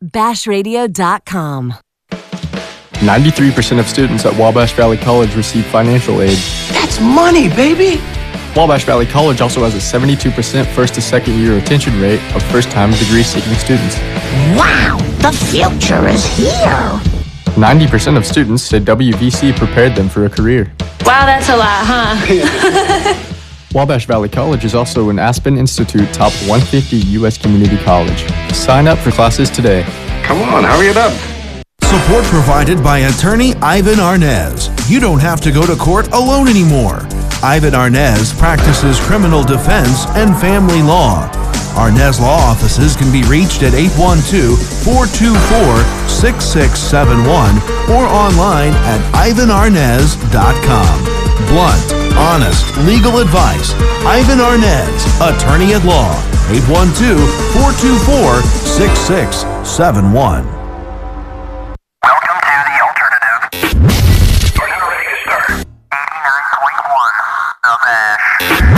BashRadio.com. 93% of students at Wabash Valley College receive financial aid. That's money, baby! Wabash Valley College also has a 72% first to second year retention rate of first-time degree-seeking students. Wow, the future is here! 90% of students say WVC prepared them for a career. Wow, that's a lot, huh? Wabash Valley College is also an Aspen Institute Top 150 U.S. Community College. Sign up for classes today. Come on, hurry it up. Support provided by attorney Ivan Arnaz. You don't have to go to court alone anymore. Ivan Arnaz practices criminal defense and family law. Arnaz Law Offices can be reached at 812-424-6671 or online at ivanarnaz.com. Blunt, honest, legal advice. Ivan Arnaz, attorney at law. 812-424-6671.